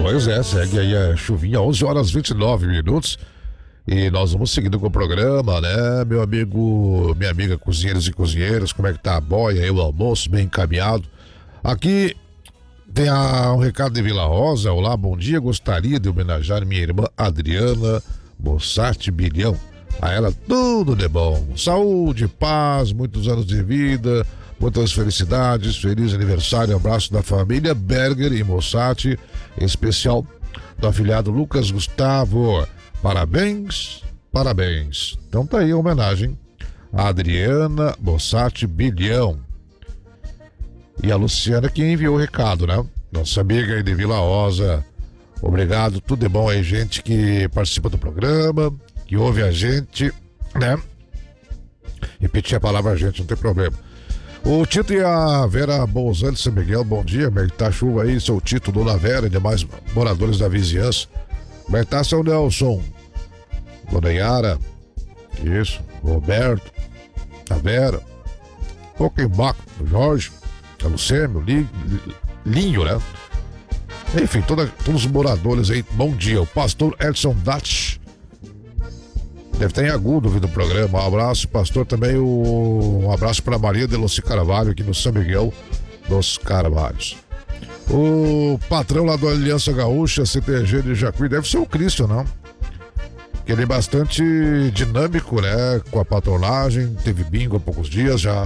Pois é, segue aí a chuvinha, 11 horas 29 minutos. E nós vamos seguindo com o programa, né, meu amigo, minha amiga cozinheiros e cozinheiras, como é que tá a boia aí, o almoço bem encaminhado. Aqui tem um recado de Vila Rosa. Olá, bom dia, gostaria de homenagear minha irmã Adriana Bossati Bilhão. A ela tudo de bom, saúde, paz, muitos anos de vida, muitas felicidades, feliz aniversário, abraço da família Berger e Mossati, em especial do afilhado Lucas Gustavo. Parabéns, parabéns. Então tá aí a homenagem a Adriana Bossati Bilhão. E a Luciana que enviou o recado, né? Nossa amiga aí de Vila Rosa. Obrigado, tudo de bom aí, gente que participa do programa, que ouve a gente, né? Repetir a palavra gente, não tem problema. O Tito e a Vera Bolzano de São Miguel, bom dia, como é que tá a chuva aí, seu Tito, Dona Vera e demais moradores da vizinhança. Como é que tá, seu Nelson? Dona Yara, isso, Roberto, a Vera, Pokémon, o Jorge, a Lucêmio, Linho, né? Enfim, todos os moradores aí, bom dia. O pastor Edson Dach, deve estar em agudo ouvindo o programa. Um abraço, pastor, também um abraço para Maria de Luci Carvalho, aqui no São Miguel dos Carvalhos. O patrão lá do Aliança Gaúcha, CTG de Jacuí, deve ser o Cristian, não? Que ele é bastante dinâmico, né? Com a patronagem, teve bingo há poucos dias, já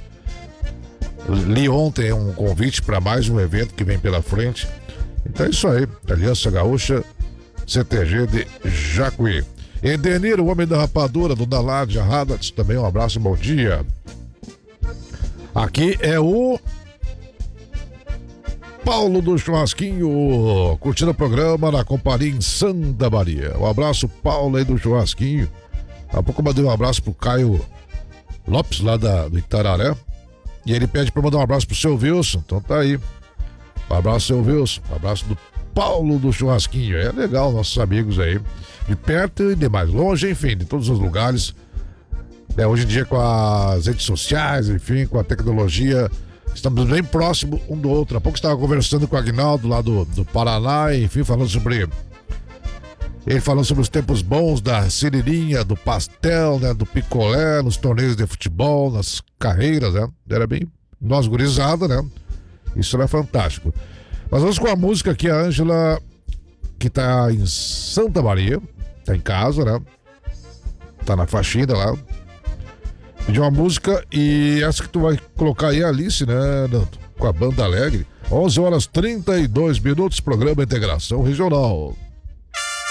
li ontem um convite para mais um evento que vem pela frente. Então é isso aí, Aliança Gaúcha, CTG de Jacuí. Edenir, o homem da rapadura, do Dalad, Haddad, também um abraço, bom dia. Aqui é o Paulo do Churrasquinho, curtindo o programa na companhia em Santa Maria. Um abraço, Paulo aí do Churrasquinho. Há pouco eu mandei um abraço pro Caio Lopes, lá do Itararé. E ele pede pra mandar um abraço pro seu Wilson. Então tá aí. Um abraço, seu Wilson. Um abraço do Paulo do Churrasquinho. É legal, nossos amigos aí. De perto e de mais longe, enfim, de todos os lugares. Hoje em dia, com as redes sociais, enfim, com a tecnologia, estamos bem próximos um do outro. Há pouco estava conversando com o Aguinaldo lá do Paraná, enfim, falando sobre. Ele falando sobre os tempos bons da siririnha, do pastel, né, do picolé, nos torneios de futebol, nas carreiras, né? Era bem nós gurizada, né? Isso era fantástico. Mas vamos com a música aqui, a Ângela, que tá em Santa Maria, tá em casa, né? Tá na faxina lá. Pediu uma música e essa que tu vai colocar aí, Alice, né, Nando? Com a Banda Alegre. 11 horas 32 minutos, programa Integração Regional.